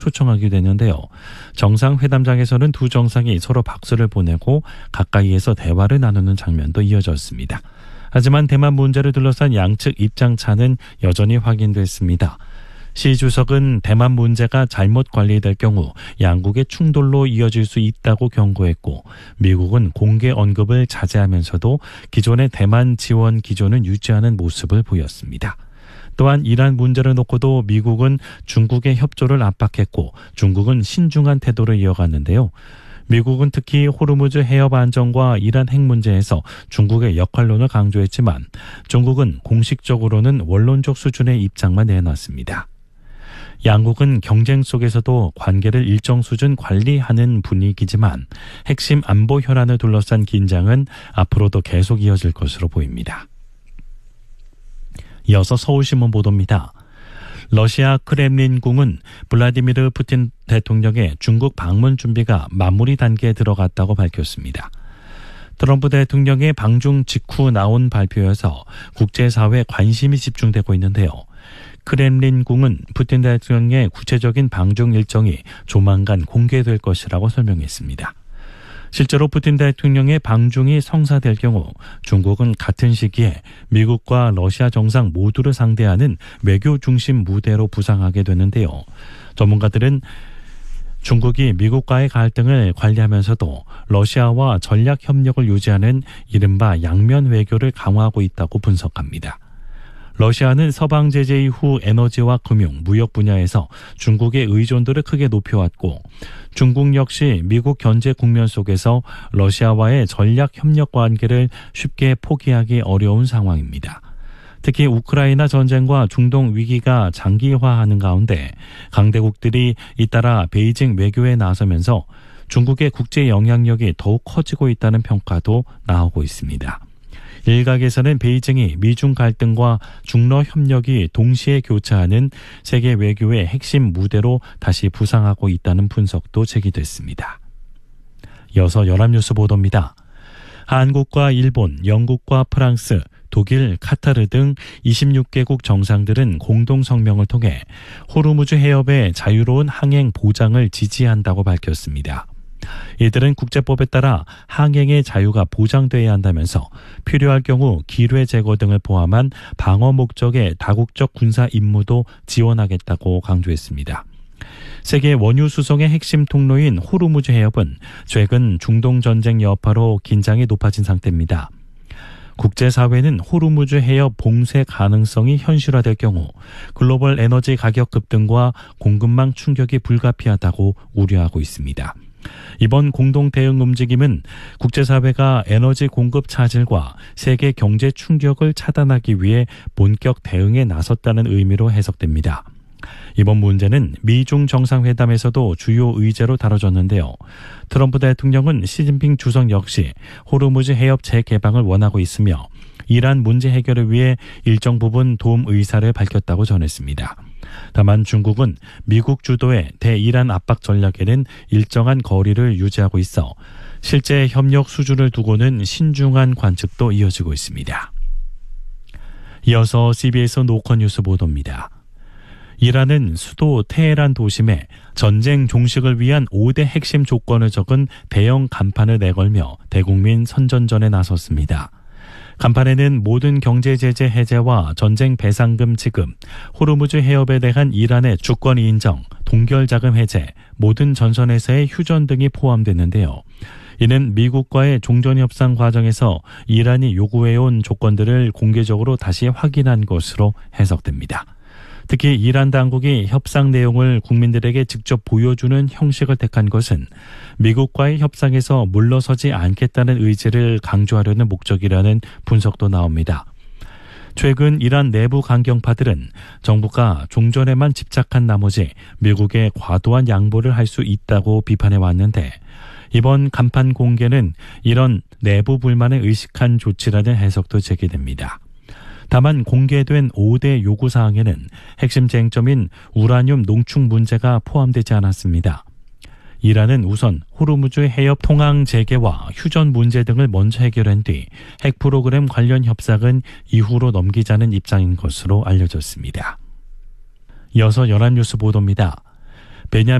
초청하기도 했는데요. 정상회담장에서는 두 정상이 서로 박수를 보내고 가까이에서 대화를 나누는 장면도 이어졌습니다. 하지만 대만 문제를 둘러싼 양측 입장 차는 여전히 확인됐습니다. 시 주석은 대만 문제가 잘못 관리될 경우 양국의 충돌로 이어질 수 있다고 경고했고, 미국은 공개 언급을 자제하면서도 기존의 대만 지원 기조는 유지하는 모습을 보였습니다. 또한 이란 문제를 놓고도 미국은 중국의 협조를 압박했고, 중국은 신중한 태도를 이어갔는데요. 미국은 특히 호르무즈 해협 안정과 이란 핵 문제에서 중국의 역할론을 강조했지만, 중국은 공식적으로는 원론적 수준의 입장만 내놨습니다. 양국은 경쟁 속에서도 관계를 일정 수준 관리하는 분위기지만, 핵심 안보 현안을 둘러싼 긴장은 앞으로도 계속 이어질 것으로 보입니다. 이어서 서울신문 보도입니다. 러시아 크렘린궁은 블라디미르 푸틴 대통령의 중국 방문 준비가 마무리 단계에 들어갔다고 밝혔습니다. 트럼프 대통령의 방중 직후 나온 발표여서 국제사회에 관심이 집중되고 있는데요. 크렘린궁은 푸틴 대통령의 구체적인 방중 일정이 조만간 공개될 것이라고 설명했습니다. 실제로 푸틴 대통령의 방중이 성사될 경우 중국은 같은 시기에 미국과 러시아 정상 모두를 상대하는 외교 중심 무대로 부상하게 되는데요. 전문가들은 중국이 미국과의 갈등을 관리하면서도 러시아와 전략 협력을 유지하는 이른바 양면 외교를 강화하고 있다고 분석합니다. 러시아는 서방 제재 이후 에너지와 금융, 무역 분야에서 중국의 의존도를 크게 높여왔고, 중국 역시 미국 견제 국면 속에서 러시아와의 전략 협력 관계를 쉽게 포기하기 어려운 상황입니다. 특히 우크라이나 전쟁과 중동 위기가 장기화하는 가운데 강대국들이 잇따라 베이징 외교에 나서면서 중국의 국제 영향력이 더욱 커지고 있다는 평가도 나오고 있습니다. 일각에서는 베이징이 미중 갈등과 중러 협력이 동시에 교차하는 세계 외교의 핵심 무대로 다시 부상하고 있다는 분석도 제기됐습니다. 이어서 연합뉴스 보도입니다. 한국과 일본, 영국과 프랑스, 독일, 카타르 등 26개국 정상들은 공동성명을 통해 호르무즈 해협의 자유로운 항행 보장을 지지한다고 밝혔습니다. 이들은 국제법에 따라 항행의 자유가 보장돼야 한다면서 필요할 경우 기뢰 제거 등을 포함한 방어 목적의 다국적 군사 임무도 지원하겠다고 강조했습니다. 세계 원유 수송의 핵심 통로인 호르무즈 해협은 최근 중동 전쟁 여파로 긴장이 높아진 상태입니다. 국제사회는 호르무즈 해협 봉쇄 가능성이 현실화될 경우 글로벌 에너지 가격 급등과 공급망 충격이 불가피하다고 우려하고 있습니다. 이번 공동 대응 움직임은 국제사회가 에너지 공급 차질과 세계 경제 충격을 차단하기 위해 본격 대응에 나섰다는 의미로 해석됩니다. 이번 문제는 미중 정상회담에서도 주요 의제로 다뤄졌는데요. 트럼프 대통령은 시진핑 주석 역시 호르무즈 해협 재개방을 원하고 있으며 이란 문제 해결을 위해 일정 부분 도움 의사를 밝혔다고 전했습니다. 다만 중국은 미국 주도의 대이란 압박 전략에는 일정한 거리를 유지하고 있어 실제 협력 수준을 두고는 신중한 관측도 이어지고 있습니다. 이어서 CBS 노컷뉴스 보도입니다. 이란은 수도 테헤란 도심에 전쟁 종식을 위한 5대 핵심 조건을 적은 대형 간판을 내걸며 대국민 선전전에 나섰습니다. 간판에는 모든 경제 제재 해제와 전쟁 배상금 지급, 호르무즈 해협에 대한 이란의 주권 인정, 동결 자금 해제, 모든 전선에서의 휴전 등이 포함됐는데요. 이는 미국과의 종전협상 과정에서 이란이 요구해온 조건들을 공개적으로 다시 확인한 것으로 해석됩니다. 특히 이란 당국이 협상 내용을 국민들에게 직접 보여주는 형식을 택한 것은 미국과의 협상에서 물러서지 않겠다는 의지를 강조하려는 목적이라는 분석도 나옵니다. 최근 이란 내부 강경파들은 정부가 종전에만 집착한 나머지 미국에 과도한 양보를 할 수 있다고 비판해 왔는데, 이번 간판 공개는 이런 내부 불만을 의식한 조치라는 해석도 제기됩니다. 다만 공개된 5대 요구사항에는 핵심 쟁점인 우라늄 농축 문제가 포함되지 않았습니다. 이란은 우선 호르무즈 해협 통항 재개와 휴전 문제 등을 먼저 해결한 뒤 핵 프로그램 관련 협상은 이후로 넘기자는 입장인 것으로 알려졌습니다. 이어서 연합뉴스 보도입니다. 베냐민